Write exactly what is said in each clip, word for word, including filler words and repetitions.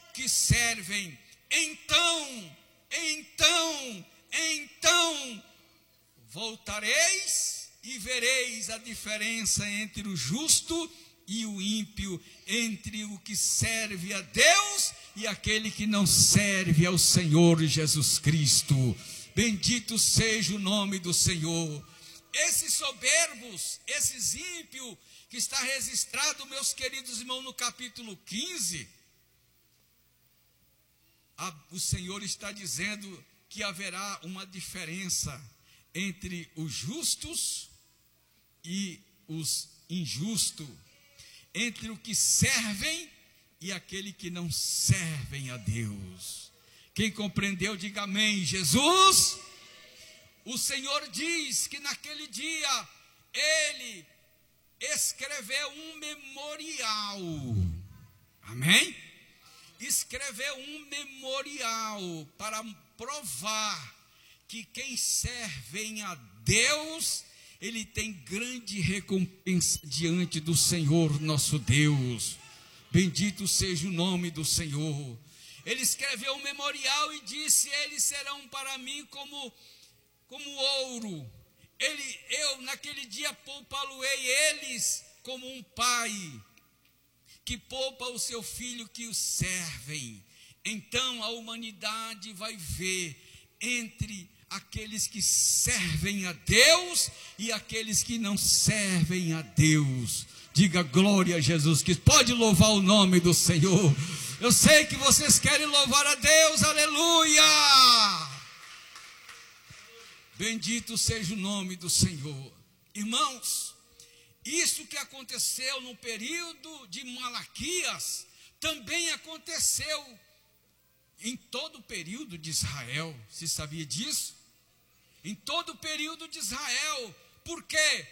que servem. Então, então, então, voltareis e vereis a diferença entre o justo e o ímpio, entre o que serve a Deus e aquele que não serve ao Senhor Jesus Cristo. Bendito seja o nome do Senhor. Esses soberbos, esses ímpios, que está registrado, meus queridos irmãos, no capítulo quinze, a, o Senhor está dizendo que haverá uma diferença entre os justos e os injustos, entre o que servem e aquele que não servem a Deus. Quem compreendeu, diga amém. Jesus, o Senhor diz que naquele dia Ele escreveu um memorial, amém? Escreveu um memorial para provar que quem serve a Deus, ele tem grande recompensa diante do Senhor nosso Deus. Bendito seja o nome do Senhor. Ele escreveu um memorial e disse: eles serão para mim como, como ouro. Ele, eu naquele dia poupá-lo-ei eles como um pai que poupa o seu filho que o servem. Então a humanidade vai ver entre aqueles que servem a Deus e aqueles que não servem a Deus. Diga glória a Jesus, que pode louvar o nome do Senhor. Eu sei que vocês querem louvar a Deus, aleluia! Bendito seja o nome do Senhor. Irmãos, isso que aconteceu no período de Malaquias, também aconteceu em todo o período de Israel. Você sabia disso? Em todo o período de Israel. Por quê?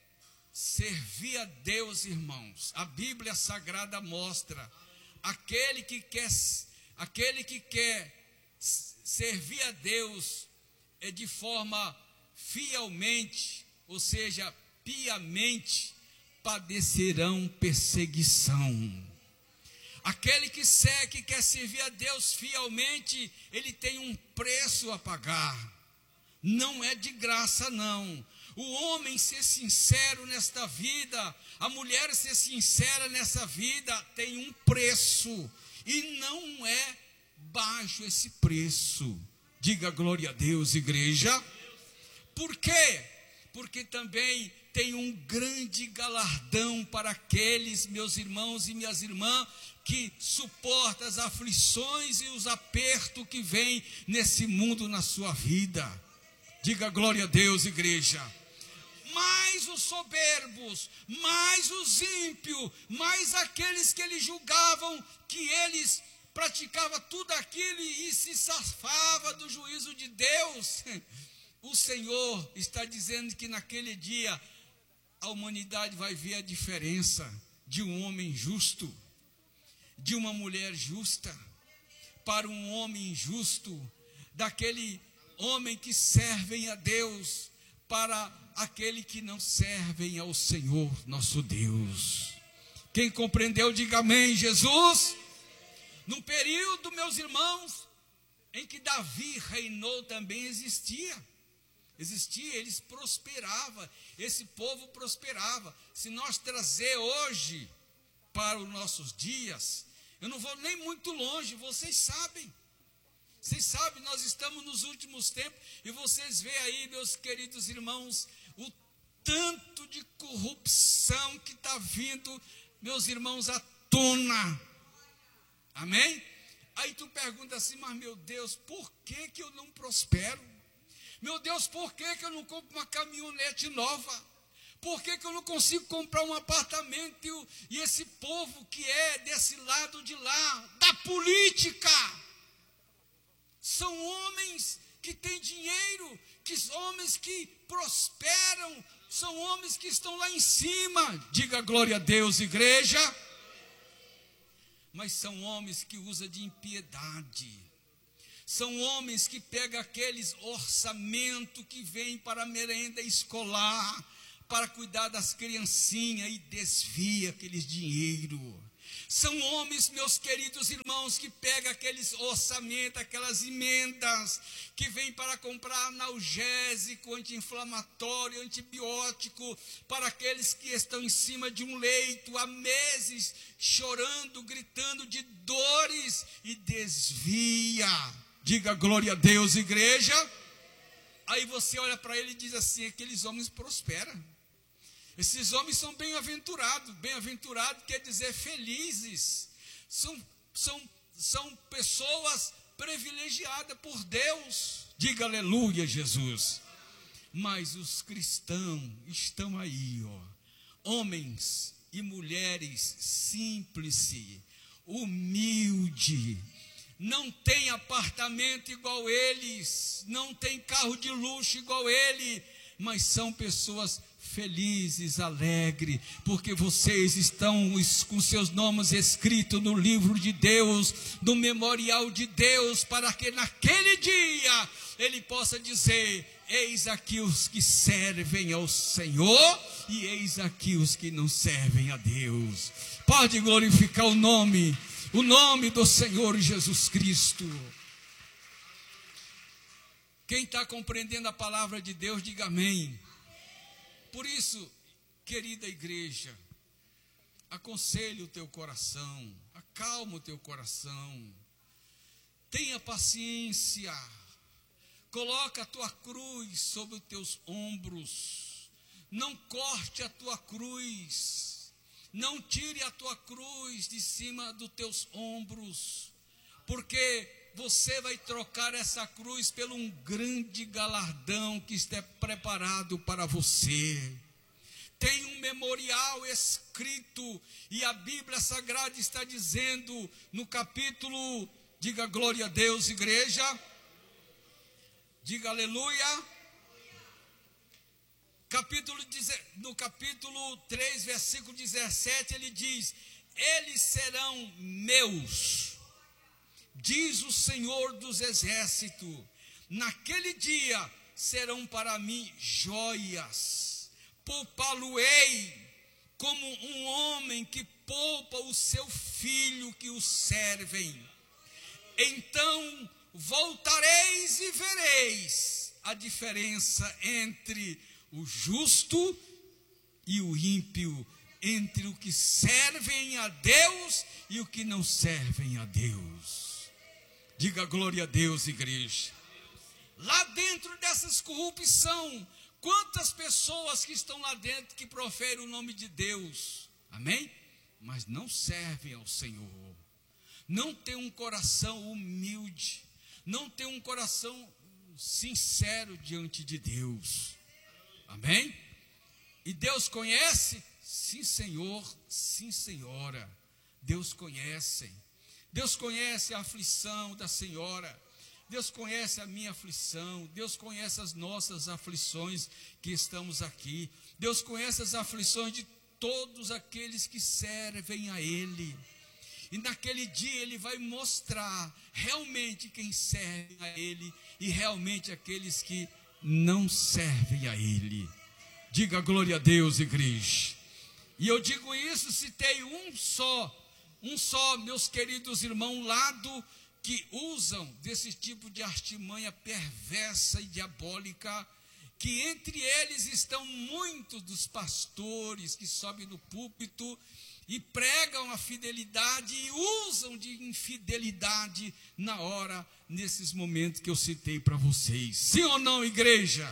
Servir a Deus, irmãos. A Bíblia Sagrada mostra aquele que quer, aquele que quer servir a Deus é de forma fielmente, ou seja, piamente, padecerão perseguição. Aquele que, ser, que quer servir a Deus fielmente, ele tem um preço a pagar. Não é de graça, não. O homem ser sincero nesta vida, a mulher ser sincera nessa vida, tem um preço. E não é baixo esse preço. Diga glória a Deus, igreja. Por quê? Porque também tem um grande galardão para aqueles, meus irmãos e minhas irmãs, que suportam as aflições e os apertos que vêm nesse mundo na sua vida. Diga glória a Deus, igreja. Mais os soberbos, mais os ímpios, mais aqueles que eles julgavam que eles praticavam tudo aquilo e se safava do juízo de Deus. O Senhor está dizendo que naquele dia a humanidade vai ver a diferença de um homem justo, de uma mulher justa, para um homem injusto, daquele homem que servem a Deus, para aquele que não servem ao Senhor nosso Deus. Quem compreendeu, diga amém, Jesus. Num período, meus irmãos, em que Davi reinou, também existia. Existia, eles prosperavam, esse povo prosperava. Se nós trazer hoje para os nossos dias, eu não vou nem muito longe, vocês sabem. Vocês sabem, nós estamos nos últimos tempos, e vocês veem aí, meus queridos irmãos, o tanto de corrupção que está vindo, meus irmãos, à tona. Amém? Aí tu pergunta assim: mas meu Deus, por que que eu não prospero? Meu Deus, por que que eu não compro uma caminhonete nova? Por que que eu não consigo comprar um apartamento? E, o, e esse povo que é desse lado de lá, da política, são homens que têm dinheiro, que homens que prosperam, são homens que estão lá em cima. Diga glória a Deus, igreja. Mas são homens que usam de impiedade. São homens que pegam aqueles orçamentos que vêm para a merenda escolar, para cuidar das criancinhas, e desvia aqueles dinheiro. São homens, meus queridos irmãos, que pegam aqueles orçamentos, aquelas emendas, que vêm para comprar analgésico, anti-inflamatório, antibiótico, para aqueles que estão em cima de um leito há meses, chorando, gritando de dores, e desvia. Diga glória a Deus, igreja. Aí você olha para ele e diz assim: aqueles homens prosperam. Esses homens são bem-aventurados. Bem-aventurado quer dizer felizes. São, são, são pessoas privilegiadas por Deus. Diga aleluia, Jesus. Mas os cristãos estão aí, ó, homens e mulheres simples, humilde, não tem apartamento igual eles, não tem carro de luxo igual ele, mas são pessoas felizes, alegres, porque vocês estão com seus nomes escritos no livro de Deus, no memorial de Deus, para que naquele dia ele possa dizer: eis aqui os que servem ao Senhor, e eis aqui os que não servem a Deus. Pode glorificar o nome, o nome do Senhor Jesus Cristo. Quem está compreendendo a palavra de Deus, diga amém. Por isso, querida igreja, aconselhe o teu coração, acalma o teu coração, tenha paciência, coloca a tua cruz sobre os teus ombros, não corte a tua cruz, não tire a tua cruz de cima dos teus ombros, porque você vai trocar essa cruz pelo um grande galardão que está preparado para você. Tem um memorial escrito, e a Bíblia Sagrada está dizendo no capítulo, diga glória a Deus, igreja, diga aleluia, capítulo, no capítulo três, versículo dezessete, ele diz: eles serão meus, diz o Senhor dos Exércitos, naquele dia serão para mim joias, poupá-lo-ei como um homem que poupa o seu filho que o servem. Então voltareis e vereis a diferença entre o justo e o ímpio, entre o que servem a Deus e o que não servem a Deus. Diga glória a Deus, igreja. Lá dentro dessas corrupção, quantas pessoas que estão lá dentro que proferem o nome de Deus, amém? Mas não servem ao Senhor, não tem um coração humilde, não tem um coração sincero diante de Deus, amém? E Deus conhece? Sim, Senhor, sim, Senhora, Deus conhece. Deus conhece a aflição da senhora, Deus conhece a minha aflição, Deus conhece as nossas aflições que estamos aqui, Deus conhece as aflições de todos aqueles que servem a Ele, e naquele dia Ele vai mostrar realmente quem serve a Ele, e realmente aqueles que não servem a Ele. Diga glória a Deus, igreja. E eu digo isso, citei um só, Um só, meus queridos irmãos, lado que usam desse tipo de artimanha perversa e diabólica, que entre eles estão muitos dos pastores que sobem no púlpito e pregam a fidelidade e usam de infidelidade na hora, nesses momentos que eu citei para vocês. Sim ou não, igreja?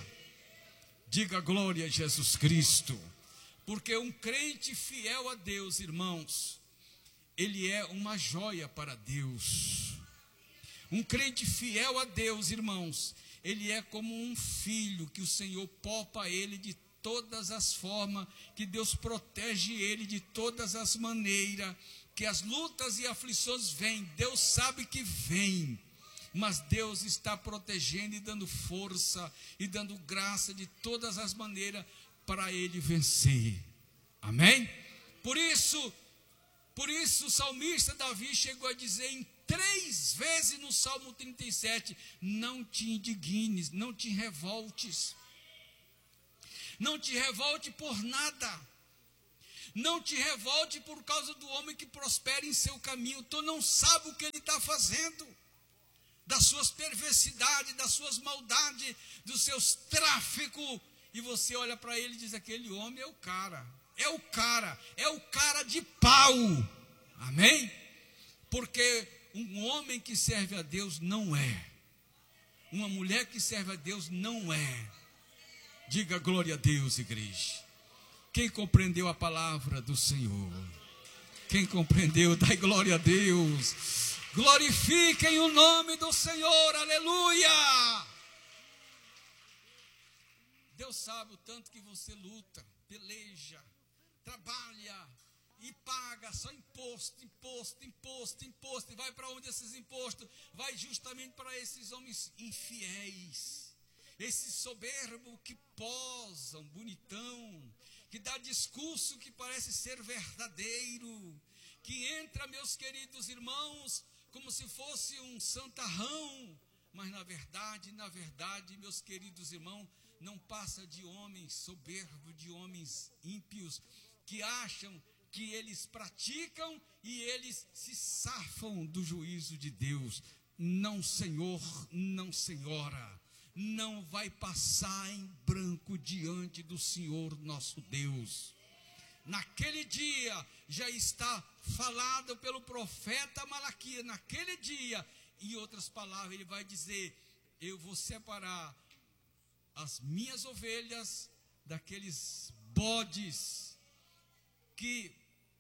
Diga glória a Jesus Cristo. Porque um crente fiel a Deus, irmãos, ele é uma joia para Deus. Um crente fiel a Deus, irmãos, ele é como um filho que o Senhor poupa ele de todas as formas, que Deus protege ele de todas as maneiras, que as lutas e aflições vêm, Deus sabe que vêm, mas Deus está protegendo e dando força e dando graça de todas as maneiras para ele vencer. Amém? Por isso, Por isso o salmista Davi chegou a dizer em três vezes no Salmo trinta e sete, não te indignes, não te revoltes, não te revolte por nada, Não te revolte por causa do homem que prospera em seu caminho. Tu não sabe o que ele está fazendo, das suas perversidades, das suas maldades, dos seus tráficos. E você olha para ele e diz, aquele homem é o cara, é o cara, é o cara de pau. Amém? Porque um homem que serve a Deus não é. Uma mulher que serve a Deus não é. Diga glória a Deus, igreja. Quem compreendeu a palavra do Senhor? Quem compreendeu, dai glória a Deus. Glorifiquem o nome do Senhor, aleluia. Deus sabe o tanto que você luta, peleja, trabalha e paga só imposto, imposto, imposto, imposto. E vai para onde esses impostos? Vai justamente para esses homens infiéis, esses soberbos que posam, bonitão, que dá discurso que parece ser verdadeiro, que entra, meus queridos irmãos, como se fosse um santarrão, mas na verdade, na verdade, meus queridos irmãos, não passa de homens soberbos, de homens ímpios, que acham que eles praticam e eles se safam do juízo de Deus. Não, Senhor, não, Senhora, não vai passar em branco diante do Senhor nosso Deus. Naquele dia, já está falado pelo profeta Malaquias, naquele dia, em outras palavras, ele vai dizer, eu vou separar as minhas ovelhas daqueles bodes que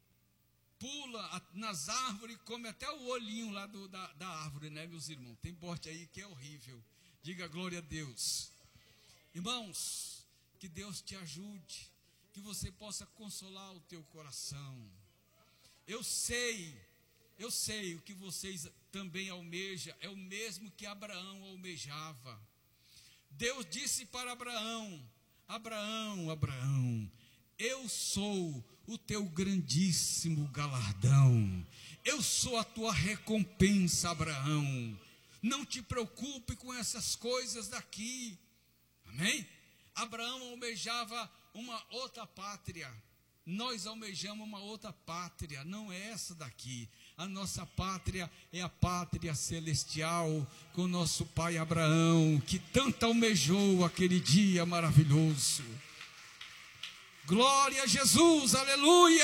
pula nas árvores, come até o olhinho lá do, da, da árvore, né, meus irmãos? Tem bode aí que é horrível. Diga glória a Deus. Irmãos, que Deus te ajude, que você possa consolar o teu coração. Eu sei, eu sei o que vocês também almejam, é o mesmo que Abraão almejava. Deus disse para Abraão, Abraão, Abraão, eu sou o teu grandíssimo galardão, eu sou a tua recompensa, Abraão. Não te preocupe com essas coisas daqui. Amém? Abraão almejava uma outra pátria. Nós almejamos uma outra pátria, não é essa daqui. A nossa pátria é a pátria celestial, com nosso pai Abraão, que tanto almejou aquele dia maravilhoso. Glória a Jesus, aleluia!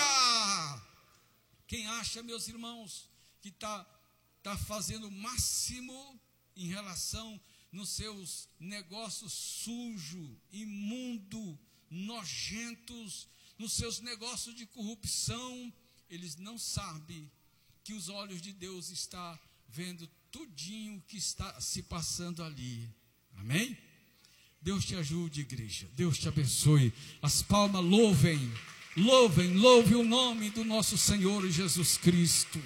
Quem acha, meus irmãos, que está tá fazendo o máximo em relação nos seus negócios sujos, imundo, nojentos, nos seus negócios de corrupção, eles não sabem que os olhos de Deus estão vendo tudinho que está se passando ali. Amém? Deus te ajude, igreja. Deus te abençoe. As palmas louvem, louvem, louve o nome do nosso Senhor Jesus Cristo.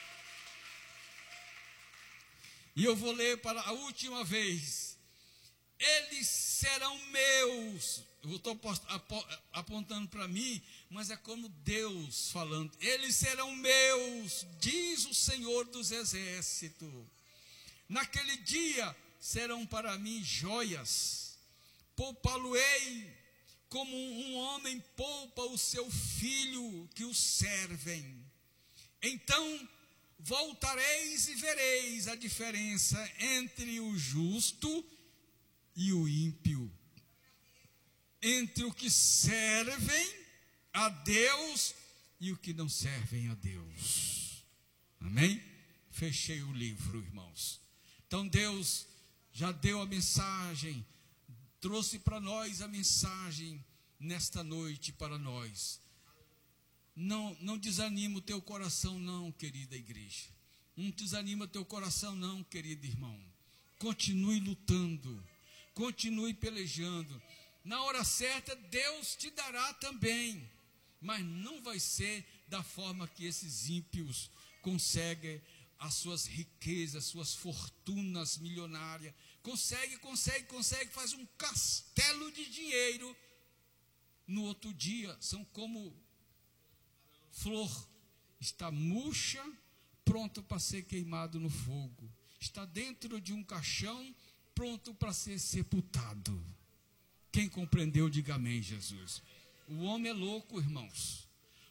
E eu vou ler para a última vez. Eles serão meus. Eu estou apontando para mim, mas é como Deus falando. Eles serão meus, diz o Senhor dos Exércitos. Naquele dia serão para mim joias. Poupá-lo-ei como um homem poupa o seu filho que o servem. Então voltareis e vereis a diferença entre o justo e o ímpio, entre o que servem a Deus e o que não servem a Deus. Amém? Fechei o livro, irmãos. Então Deus já deu a mensagem, trouxe para nós a mensagem nesta noite para nós. Não, não desanima o teu coração não, querida igreja. Não desanima o teu coração não, querido irmão. Continue lutando, continue pelejando. Na hora certa, Deus te dará também, mas não vai ser da forma que esses ímpios conseguem as suas riquezas, suas fortunas milionárias. Consegue, consegue, consegue, faz um castelo de dinheiro. No outro dia, são como flor, está murcha, pronto para ser queimado no fogo. Está dentro de um caixão, pronto para ser sepultado. Quem compreendeu, diga amém, Jesus. O homem é louco, irmãos.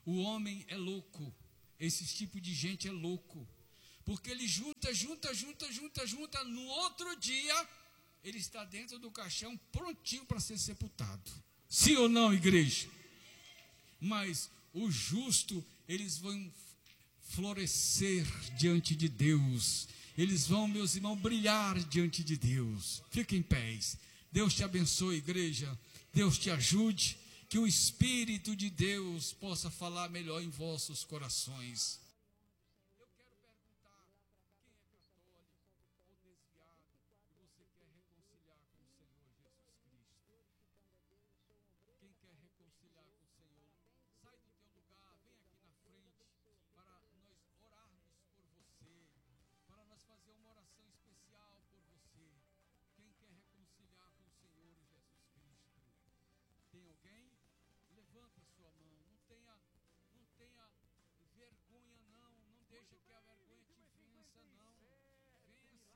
O homem é louco, esse tipo de gente é louco, porque ele junta, junta, junta, junta, junta, no outro dia, ele está dentro do caixão, prontinho para ser sepultado. Sim ou não, igreja? Mas o justo, eles vão florescer diante de Deus, eles vão, meus irmãos, brilhar diante de Deus. Fiquem em pés. Deus te abençoe, igreja, Deus te ajude, que o Espírito de Deus possa falar melhor em vossos corações. Eu quero perguntar, quem é católico ou desviado e você quer reconciliar com o Senhor Jesus Cristo? Quem quer reconciliar com o Senhor, sai do teu lugar, vem aqui na frente, para nós orarmos por você, para nós fazer uma oração especial por você. Quem quer reconciliar com o Senhor Jesus Cristo? Tem alguém? Levanta a sua mão, não tenha, não tenha vergonha não, não deixa que a vergonha te vença não.